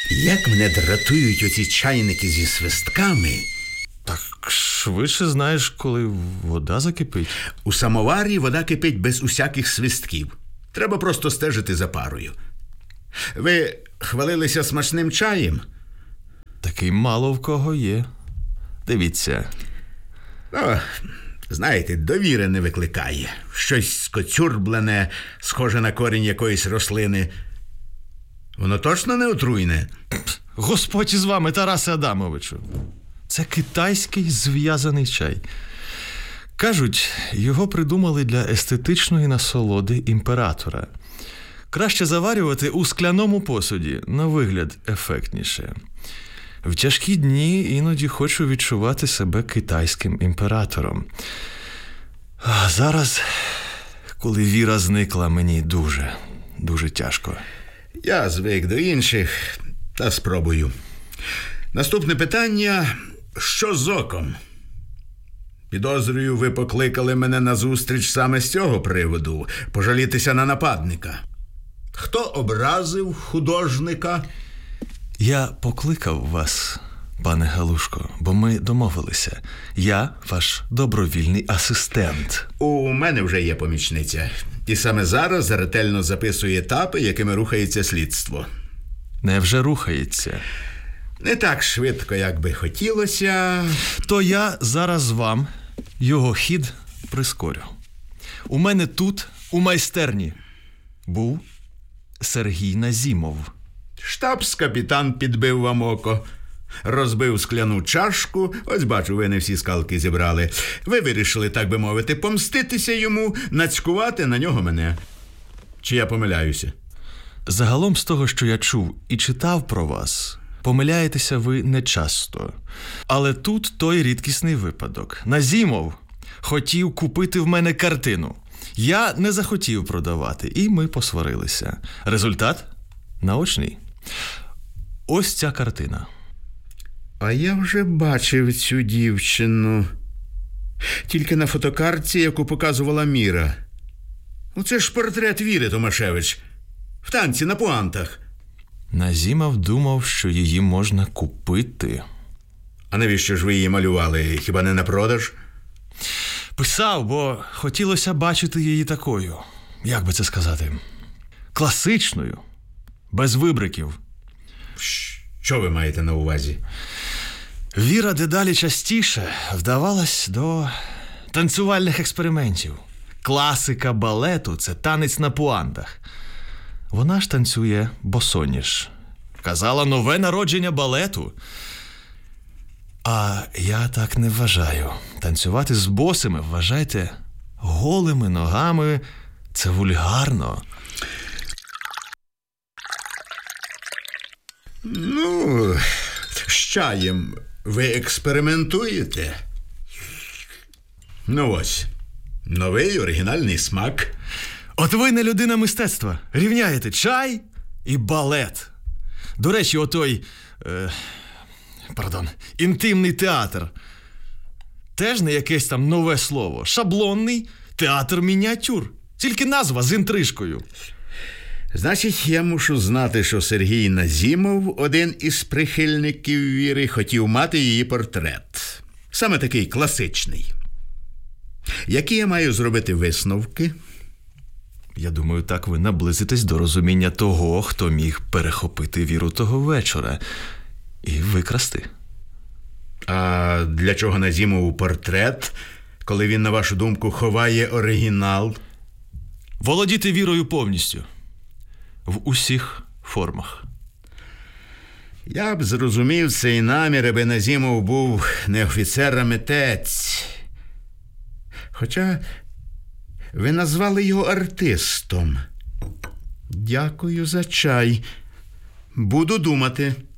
Як мене дратують оці чайники зі свистками. Так швидше знаєш, коли вода закипить. У самоварі вода кипить без усяких свистків. Треба просто стежити за парою. Ви хвалилися смачним чаєм? Такий мало в кого є. Дивіться. Знаєте, довіри не викликає. Щось скоцюрблене, схоже на корінь якоїсь рослини. Воно точно не отруйне? Господь із вами, Тарасе Адамовичу. Це китайський зв'язаний чай. Кажуть, його придумали для естетичної насолоди імператора. Краще заварювати у скляному посуді, на вигляд ефектніше. В тяжкі дні іноді хочу відчувати себе китайським імператором. А зараз, коли віра зникла, мені дуже тяжко. Я звик до інших, та спробую. Наступне питання. Що з оком? Підозрюю, ви покликали мене на зустріч саме з цього приводу. Пожалітися на нападника. Хто образив художника? Я покликав вас, пане Галушко, бо ми домовилися. Я ваш добровільний асистент. У мене вже є помічниця. І саме зараз ретельно записує етапи, якими рухається слідство. Невже рухається? Не так швидко, як би хотілося. То я зараз вам його хід прискорю. У мене тут, у майстерні, був Сергій Назімов. Штабс-капітан підбив вам око. Розбив скляну чашку. Ось бачу, ви не всі скалки зібрали. Ви вирішили, так би мовити, помститися йому, нацькувати на нього мене. Чи я помиляюся? Загалом з того, що я чув і читав про вас, помиляєтеся ви нечасто. Але тут той рідкісний випадок. Назімов хотів купити в мене картину. Я не захотів продавати, і ми посварилися. Результат наочний. Ось ця картина. А я вже бачив цю дівчину. Тільки на фотокартці, яку показувала Міра. Це ж портрет Віри Томашевич. В танці на пуантах. Назімов думав, що її можна купити. А навіщо ж ви її малювали? Хіба не на продаж? Писав, бо хотілося бачити її такою. Як би це сказати? Класичною. Без вибриків. Що ви маєте на увазі? Віра дедалі частіше вдавалась до танцювальних експериментів. Класика балету – це танець на пуантах. Вона ж танцює босоніж. Казала, нове народження балету. А я так не вважаю. Танцювати з босими, вважайте, голими ногами – це вульгарно. З чаєм ви експериментуєте? Ось, новий оригінальний смак. От ви не людина мистецтва. Рівняєте чай і балет. До речі, отой, інтимний театр. Теж не якесь там нове слово. Шаблонний театр мініатюр. Тільки назва з інтрижкою. Значить, я мушу знати, що Сергій Назімов, один із прихильників Віри, хотів мати її портрет. Саме такий класичний. Які я маю зробити висновки? Я думаю, так ви наблизитесь до розуміння того, хто міг перехопити Віру того вечора і викрасти. А для чого Назімову портрет, коли він, на вашу думку, ховає оригінал? Володіти Вірою повністю. В усіх формах. Я б зрозумів цей намір, аби Назімов був не офіцер, а митець. Хоча ви назвали його артистом. Дякую за чай. Буду думати.